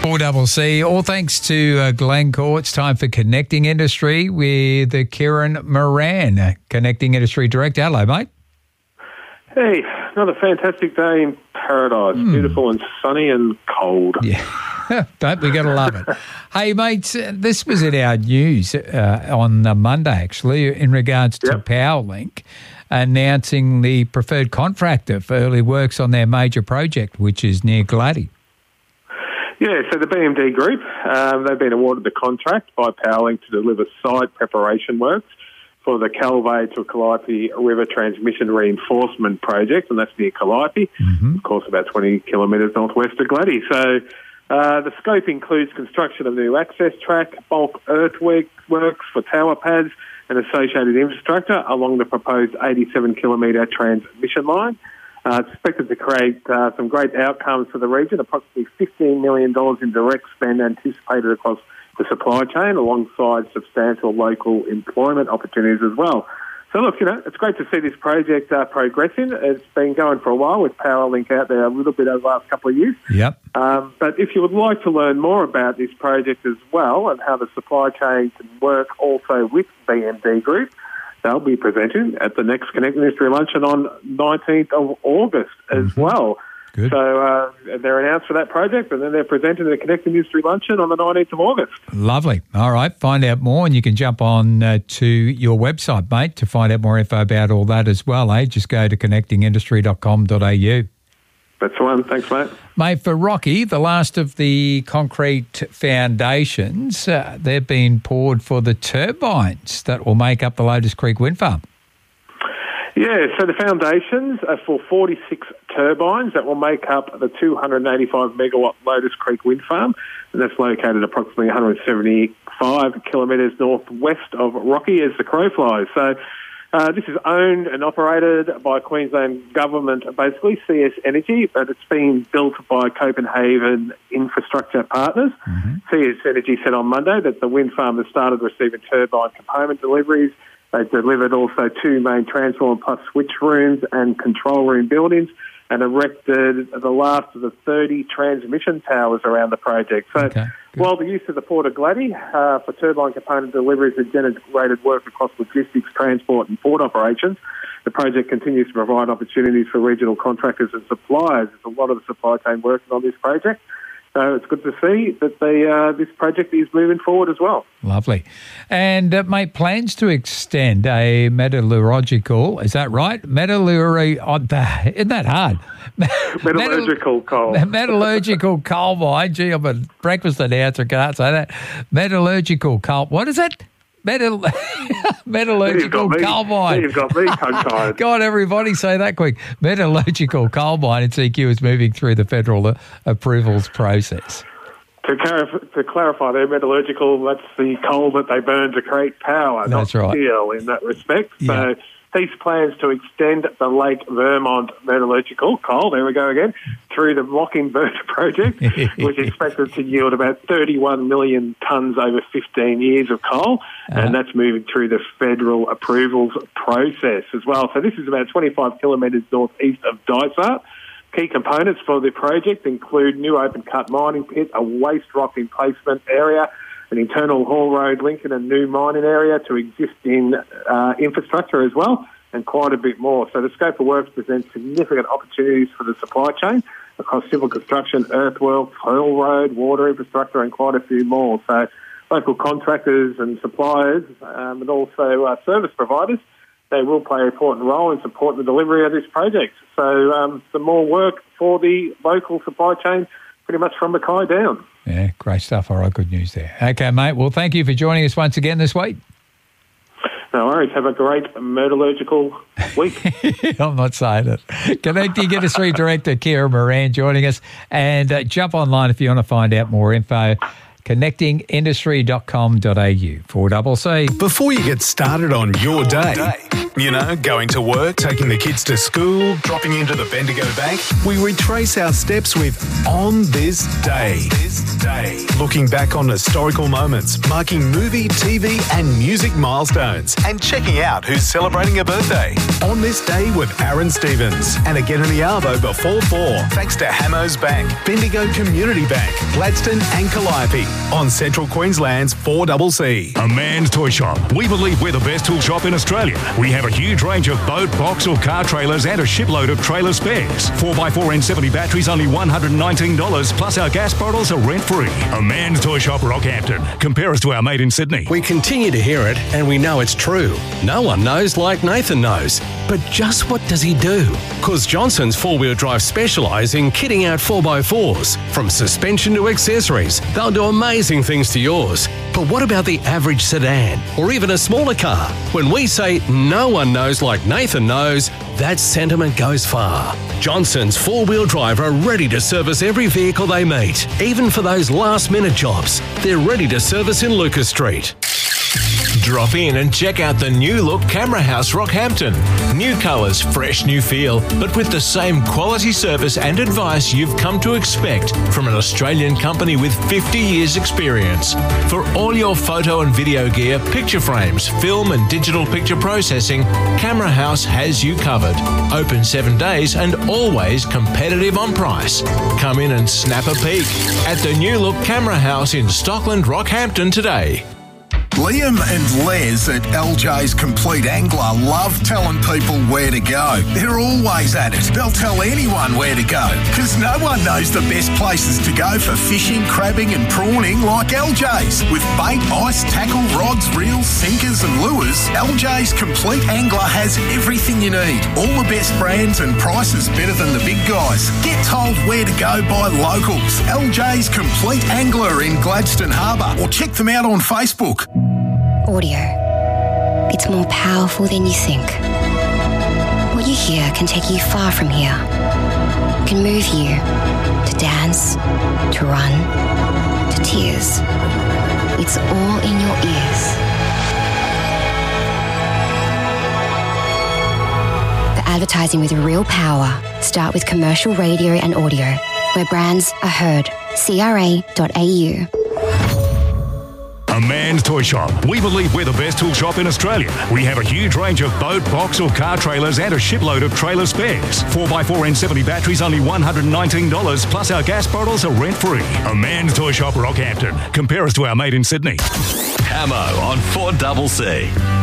4CC. All thanks to Glencore. It's time for Connecting Industry with Kieran Moran, Connecting Industry Director. Hello, mate. Hey, another fantastic day in paradise. Beautiful and sunny and cold. Yeah, don't we got to love it. Hey, mates, this was in our news on Monday, actually, in regards to PowerLink announcing the preferred contractor for early works on their major project, which is near Gladdy. Yeah, so the BMD Group, they've been awarded the contract by PowerLink to deliver site preparation works for the Calvé to Calliope River Transmission Reinforcement Project, and that's near Calliope, of course about 20 kilometres northwest of Gladdy. So the scope includes construction of new access track, bulk earthworks for tower pads and associated infrastructure along the proposed 87-kilometre transmission line. It's expected to create some great outcomes for the region, approximately $15 million in direct spend anticipated across the supply chain, alongside substantial local employment opportunities as well. So look, it's great to see this project progressing. It's been going for a while with PowerLink out there a little bit over the last couple of years. Yep. But if you would like to learn more about this project as well and how the supply chain can work also with BMD Group, they'll be presenting at the next Connect Industry Luncheon on 19th of August as well. Good. So they're announced for that project, and then they're presented at the Connect Industry Luncheon on the 19th of August. Lovely. All right, find out more, and you can jump on to your website, mate, to find out more info about all that as well, eh? Just go to connectingindustry.com.au. That's the one. Thanks, mate. Mate, for Rocky, the last of the concrete foundations, they've been poured for the turbines that will make up the Lotus Creek Wind Farm. Yeah, so the foundations are for 46 turbines that will make up the 285-megawatt Lotus Creek Wind Farm, and that's located approximately 175 kilometres northwest of Rocky as the crow flies. So this is owned and operated by Queensland Government, basically, CS Energy, but it's being built by Copenhagen Infrastructure Partners. CS Energy said on Monday that the wind farm has started receiving turbine component deliveries. They've delivered also 2 main transformer plus switch rooms and control room buildings, and erected the last of the 30 transmission towers around the project. So while the use of the Port of Gladdy for turbine component deliveries has generated work across logistics, transport and port operations, the project continues to provide opportunities for regional contractors and suppliers. There's a lot of the supply chain working on this project. So it's good to see that this project is moving forward as well. Lovely. And, mate, plans to extend a metallurgical, is that right? Isn't that hard? Metallurgical coal. Metallurgical coal mine. Gee, I'm a breakfast announcer, can't say that. Metallurgical coal. What is it? Metallurgical coal mine. You've got me tongue-tied. God, everybody say that quick. Metallurgical coal mine in CQ is moving through the federal approvals process. To clarify, they're metallurgical. That's the coal that they burn to create power, not steel in that respect. Yeah. So these plans to extend the Lake Vermont metallurgical coal, there we go again, through the Mockingbird project, which is expected to yield about 31 million tonnes over 15 years of coal, and that's moving through the federal approvals process as well. So this is about 25 kilometres northeast of Dysart. Key components for the project include new open-cut mining pit, a waste rock emplacement area, an internal haul road link and a new mining area to existing infrastructure as well, and quite a bit more. So the scope of works presents significant opportunities for the supply chain across civil construction, earthworks, haul road, water infrastructure, and quite a few more. So local contractors and suppliers, and also service providers, they will play an important role in supporting the delivery of this project. So some more work for the local supply chain, pretty much from Mackay down. Yeah, great stuff. All right, good news there. Okay, mate. Well, thank you for joining us once again this week. No worries. Have a great metallurgical week. I'm not saying it. Connecting Industry Director Kieran Moran joining us. And jump online if you want to find out more info. connectingindustry.com.au. 4CC. Before you get started on your day, You know, going to work, taking the kids to school, dropping into the Bendigo Bank. We retrace our steps with On This Day. Looking back on historical moments, marking movie, TV and music milestones, and checking out who's celebrating a birthday. On This Day with Aaron Stevens. And again in the Arvo before 4, thanks to Hamos Bank, Bendigo Community Bank, Gladstone and Calliope on Central Queensland's 4CC. A Man's Toy Shop. We believe we're the best tool shop in Australia. We have a huge range of boat, box or car trailers and a shipload of trailer spares. 4x4 N70 batteries only $119, plus our gas bottles are rent-free. A Man's Toy Shop, Rockhampton. Compare us to our mate in Sydney. We continue to hear it and we know it's true. No one knows like Nathan knows. But just what does he do? Because Johnson's 4-wheel drive specialise in kitting out 4x4s. From suspension to accessories, they'll do amazing things to yours. But what about the average sedan or even a smaller car? When we say no one knows like Nathan knows, that sentiment goes far. Johnson's 4-wheel drive are ready to service every vehicle they meet, even for those last-minute jobs. They're ready to service in Lucas Street. Drop in and check out the new look Camera House Rockhampton. New colours, fresh new feel, but with the same quality service and advice you've come to expect from an Australian company with 50 years experience. For all your photo and video gear, picture frames, film and digital picture processing, Camera House has you covered. Open 7 days and always competitive on price. Come in and snap a peek at the new look Camera House in Stockland, Rockhampton today. Liam and Les at LJ's Complete Angler love telling people where to go. They're always at it. They'll tell anyone where to go because no one knows the best places to go for fishing, crabbing and prawning like LJ's. With bait, ice, tackle, rods, reels, sinkers and lures, LJ's Complete Angler has everything you need. All the best brands and prices better than the big guys. Get told where to go by locals. LJ's Complete Angler in Gladstone Harbour, or check them out on Facebook. Audio. It's more powerful than you think. What you hear can take you far from here. It can move you to dance, to run, to tears. It's all in your ears. For advertising with real power, start with commercial radio and audio, where brands are heard. CRA.au. A Man's Toy Shop. We believe we're the best tool shop in Australia. We have a huge range of boat, box or car trailers and a shipload of trailer spares. 4x4 N70 batteries only $119, plus our gas bottles are rent-free. A Man's Toy Shop, Rockhampton. Compare us to our mate in Sydney. Hamo on 4CC.